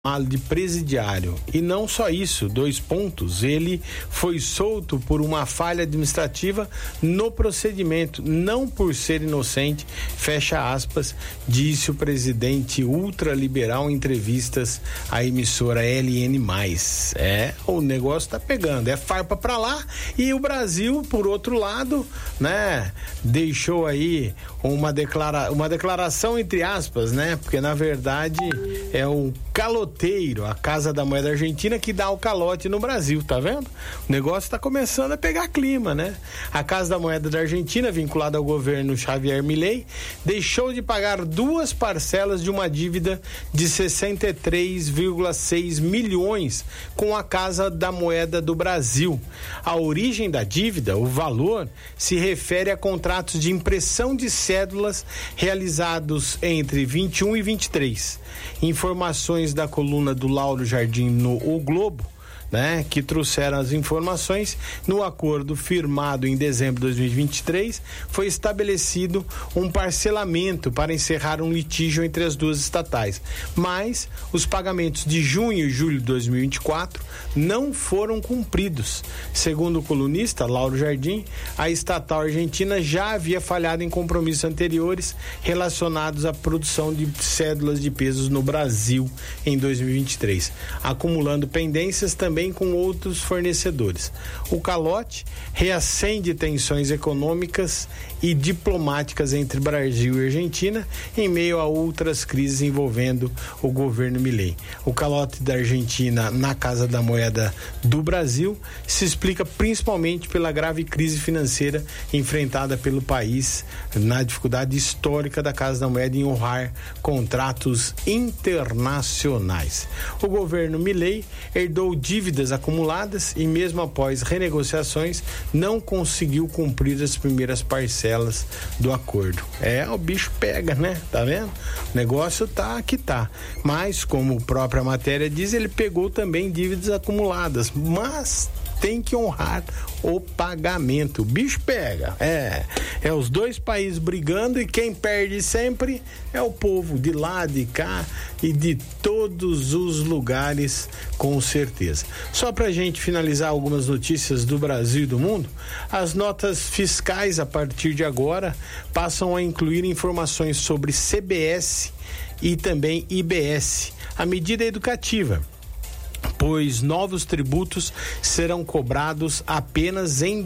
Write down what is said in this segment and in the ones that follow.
de presidiário. E não só isso, 2 pontos, ele foi solto por uma falha administrativa no procedimento, não por ser inocente, fecha aspas, disse o presidente ultraliberal em entrevistas à emissora LN+. O negócio tá pegando, é farpa pra lá, e o Brasil, por outro lado, né, deixou aí uma declaração entre aspas, né, porque na verdade é o caloteiro, a Casa da Moeda Argentina, que dá o calote no Brasil, tá vendo? O negócio tá começando a pegar clima, né? A Casa da Moeda da Argentina, vinculada ao governo Javier Milei, deixou de pagar 2 parcelas de uma dívida de 63,6 milhões com a Casa da Moeda do Brasil. A origem da dívida, o valor, se refere a contratos de impressão de cédulas realizados entre 21 e 23. Informações da coluna do Lauro Jardim no O Globo, né, que trouxeram as informações. No acordo firmado em dezembro de 2023, foi estabelecido um parcelamento para encerrar um litígio entre as duas estatais, mas os pagamentos de junho e julho de 2024 não foram cumpridos. Segundo o colunista Lauro Jardim, a estatal argentina já havia falhado em compromissos anteriores relacionados à produção de cédulas de pesos no Brasil em 2023, acumulando pendências também com outros fornecedores. O calote reacende tensões econômicas e diplomáticas entre Brasil e Argentina em meio a outras crises envolvendo o governo Milei. O calote da Argentina na Casa da Moeda do Brasil se explica principalmente pela grave crise financeira enfrentada pelo país, na dificuldade histórica da Casa da Moeda em honrar contratos internacionais. O governo Milei herdou dívidas acumuladas e mesmo após renegociações não conseguiu cumprir as primeiras parcelas do acordo. O bicho pega, né? Tá vendo? O negócio tá que tá. Mas, como a própria matéria diz, ele pegou também dívidas acumuladas, mas tem que honrar o pagamento. O bicho pega. É os dois países brigando e quem perde sempre é o povo de lá, de cá e de todos os lugares, com certeza. Só pra gente finalizar algumas notícias do Brasil e do mundo, as notas fiscais a partir de agora passam a incluir informações sobre CBS e também IBS. A medida é educativa, pois novos tributos serão cobrados apenas em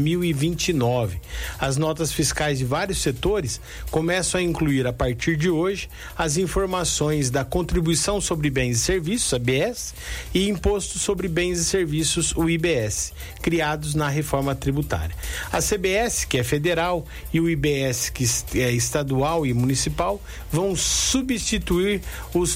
2029. As notas fiscais de vários setores começam a incluir, a partir de hoje, as informações da Contribuição sobre Bens e Serviços, ABS, e Imposto sobre Bens e Serviços, o IBS, criados na reforma tributária. A CBS, que é federal, e o IBS, que é estadual e municipal, vão substituir os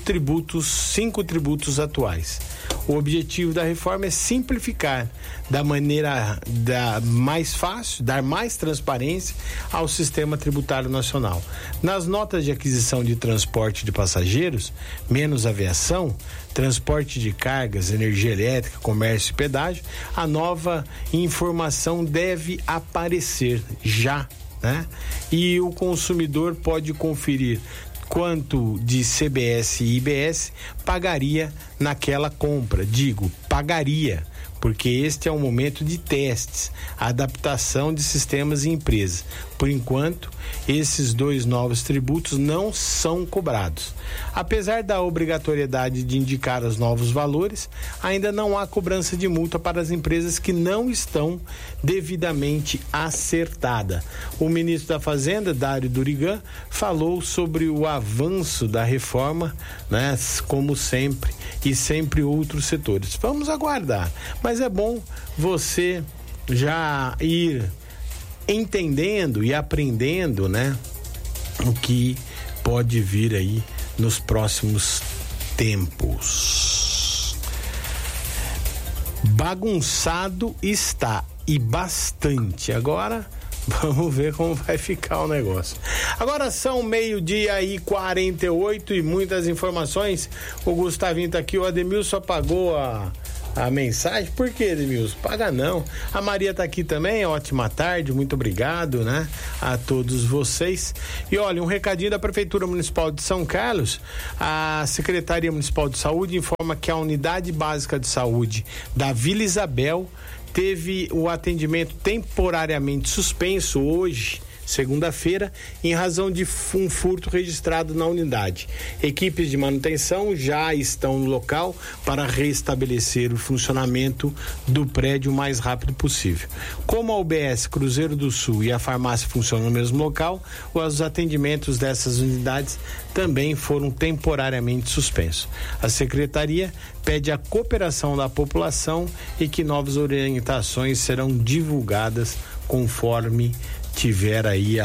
5 tributos atuais. O objetivo da reforma é simplificar da maneira mais fácil, dar mais transparência ao sistema tributário nacional. Nas notas de aquisição de transporte de passageiros, menos aviação, transporte de cargas, energia elétrica, comércio e pedágio, a nova informação deve aparecer já, né? E o consumidor pode conferir quanto de CBS e IBS pagaria naquela compra. Digo, pagaria, porque este é um momento de testes, adaptação de sistemas e empresas. Por enquanto, esses 2 novos tributos não são cobrados. Apesar da obrigatoriedade de indicar os novos valores, ainda não há cobrança de multa para as empresas que não estão devidamente acertadas. O ministro da Fazenda, Dário Durigan, falou sobre o avanço da reforma, né, como sempre, e sempre outros setores. Vamos aguardar, mas é bom você já ir entendendo e aprendendo, né, o que pode vir aí nos próximos tempos. Bagunçado está, e bastante. Agora vamos ver como vai ficar o negócio. Agora são 12:48 e muitas informações. O Gustavinho tá aqui, o Ademilson apagou a mensagem. Por que, Edmilson? Paga não. A Maria tá aqui também, ótima tarde, muito obrigado, né? A todos vocês. E olha, um recadinho da Prefeitura Municipal de São Carlos. A Secretaria Municipal de Saúde informa que a Unidade Básica de Saúde da Vila Isabel teve o atendimento temporariamente suspenso hoje, segunda-feira, em razão de um furto registrado na unidade. Equipes de manutenção já estão no local para restabelecer o funcionamento do prédio o mais rápido possível. Como a UBS Cruzeiro do Sul e a farmácia funcionam no mesmo local, os atendimentos dessas unidades também foram temporariamente suspensos. A Secretaria pede a cooperação da população e que novas orientações serão divulgadas conforme tiver aí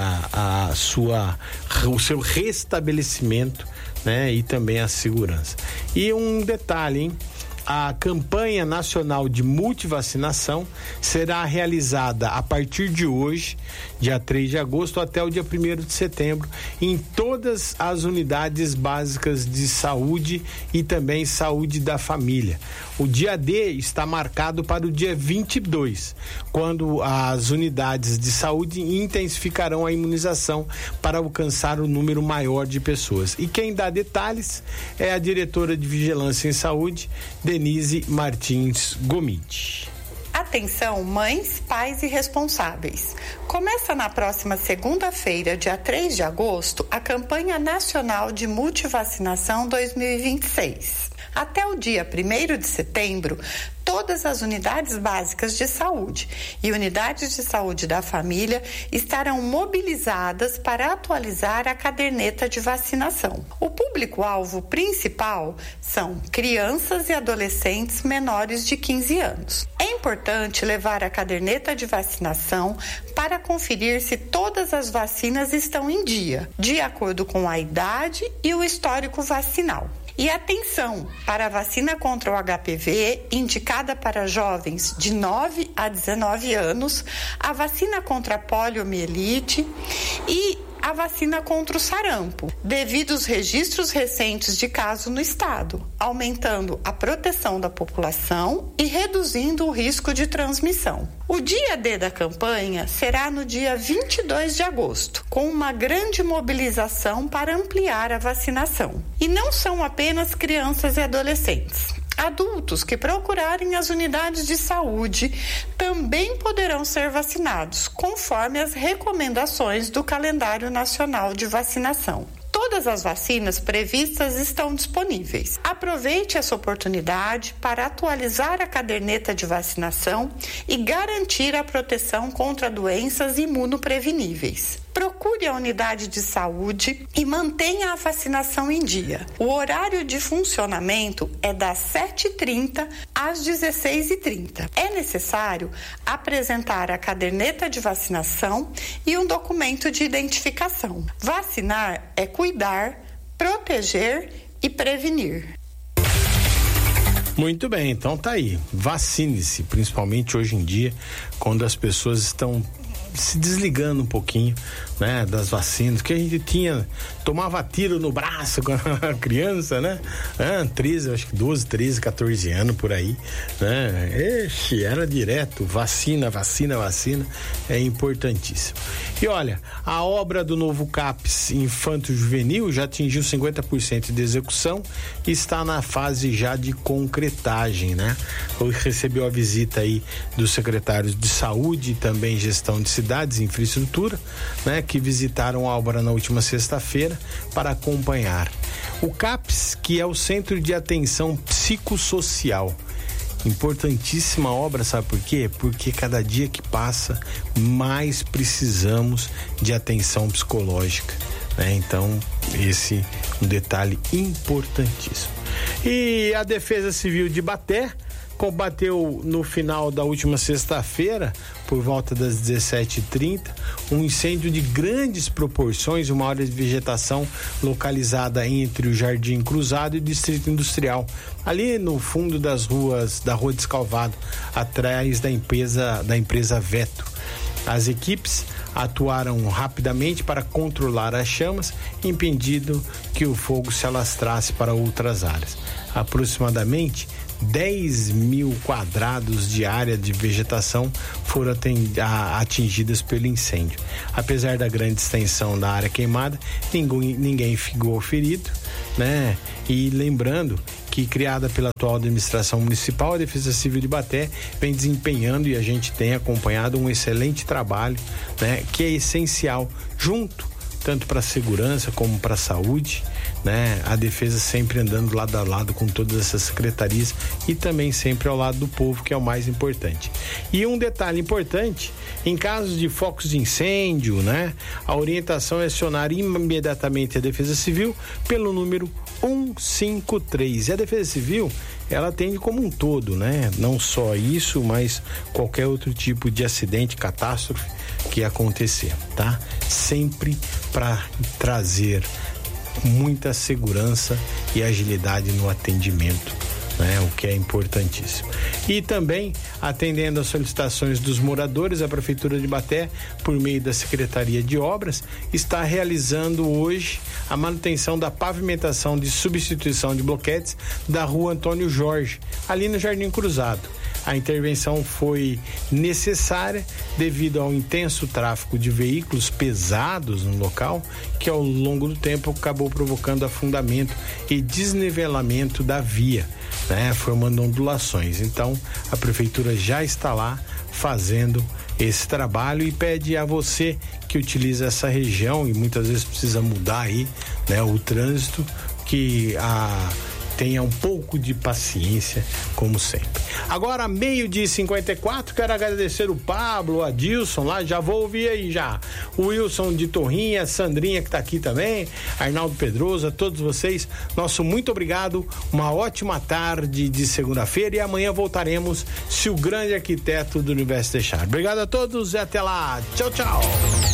o seu restabelecimento, né? E também a segurança. E um detalhe, hein? A campanha nacional de multivacinação será realizada a partir de hoje, dia 3 de agosto, até o dia 1º de setembro, em todas as unidades básicas de saúde e também saúde da família. O dia D está marcado para o dia 22, quando as unidades de saúde intensificarão a imunização para alcançar o número maior de pessoas. E quem dá detalhes é a diretora de Vigilância em Saúde, Denise Martins Gomide. Atenção, mães, pais e responsáveis. Começa na próxima segunda-feira, dia 3 de agosto, a campanha nacional de multivacinação 2026. Até o dia 1º de setembro, todas as unidades básicas de saúde e unidades de saúde da família estarão mobilizadas para atualizar a caderneta de vacinação. O público-alvo principal são crianças e adolescentes menores de 15 anos. É importante levar a caderneta de vacinação para conferir se todas as vacinas estão em dia, de acordo com a idade e o histórico vacinal. E atenção para a vacina contra o HPV, indicada para jovens de 9 a 19 anos, a vacina contra a poliomielite e a vacina contra o sarampo, devido aos registros recentes de casos no estado, aumentando a proteção da população e reduzindo o risco de transmissão. O dia D da campanha será no dia 22 de agosto, com uma grande mobilização para ampliar a vacinação. E não são apenas crianças e adolescentes. Adultos que procurarem as unidades de saúde também poderão ser vacinados, conforme as recomendações do Calendário Nacional de Vacinação. Todas as vacinas previstas estão disponíveis. Aproveite essa oportunidade para atualizar a caderneta de vacinação e garantir a proteção contra doenças imunopreveníveis. Procure a unidade de saúde e mantenha a vacinação em dia. O horário de funcionamento é das 7h30 às 16h30. É necessário apresentar a caderneta de vacinação e um documento de identificação. Vacinar é cuidar, proteger e prevenir. Muito bem, então tá aí. Vacine-se, principalmente hoje em dia, quando as pessoas estão se desligando um pouquinho, né, das vacinas, que a gente tomava tiro no braço quando era criança, né? 12, 13, 14 anos por aí, né? Era direto, vacina, é importantíssimo. E olha, a obra do novo CAPS Infanto-Juvenil já atingiu 50% de execução e está na fase já de concretagem, né? Hoje recebeu a visita aí dos secretários de Saúde e também Gestão de Cidades e Infraestrutura, né? Que visitaram a obra na última sexta-feira para acompanhar. O CAPS, que é o Centro de Atenção Psicossocial. Importantíssima obra, sabe por quê? Porque cada dia que passa, mais precisamos de atenção psicológica, né? Então, esse é um detalhe importantíssimo. E a Defesa Civil de Baté combateu no final da última sexta-feira, por volta das 17h30, um incêndio de grandes proporções, uma área de vegetação localizada entre o Jardim Cruzado e o Distrito Industrial, ali no fundo das ruas da Rua Descalvado, atrás da empresa Veto. As equipes atuaram rapidamente para controlar as chamas, impedindo que o fogo se alastrasse para outras áreas. Aproximadamente 10 mil quadrados de área de vegetação foram atingidas pelo incêndio. Apesar da grande extensão da área queimada, ninguém ficou ferido, né? E lembrando que, criada pela atual administração municipal, a Defesa Civil de Ibaté vem desempenhando, e a gente tem acompanhado, um excelente trabalho, né? Que é essencial, tanto para a segurança como para a saúde, né? A defesa sempre andando lado a lado com todas essas secretarias e também sempre ao lado do povo, que é o mais importante. E um detalhe importante: em casos de focos de incêndio, né? A orientação é acionar imediatamente a Defesa Civil pelo número 153. E a Defesa Civil, ela atende como um todo, né? Não só isso, mas qualquer outro tipo de acidente, catástrofe que acontecer, tá? Sempre para trazer muita segurança e agilidade no atendimento, né? O que é importantíssimo. E também, atendendo às solicitações dos moradores, a Prefeitura de Ibaté, por meio da Secretaria de Obras, está realizando hoje a manutenção da pavimentação de substituição de bloquetes da Rua Antônio Jorge, ali no Jardim Cruzado. A intervenção foi necessária devido ao intenso tráfego de veículos pesados no local, que ao longo do tempo acabou provocando afundamento e desnivelamento da via, né? Formando ondulações. Então, a Prefeitura já está lá fazendo esse trabalho e pede a você que utiliza essa região e muitas vezes precisa mudar aí, né, o trânsito, que tenha um pouco de paciência, como sempre. Agora, 12h54, quero agradecer o Pablo, o Adilson lá, já vou ouvir aí já. O Wilson de Torrinha, a Sandrinha que tá aqui também, Arnaldo Pedroso, a todos vocês, nosso muito obrigado, uma ótima tarde de segunda-feira, e amanhã voltaremos, se o grande arquiteto do universo deixar. Obrigado a todos e até lá. Tchau, tchau.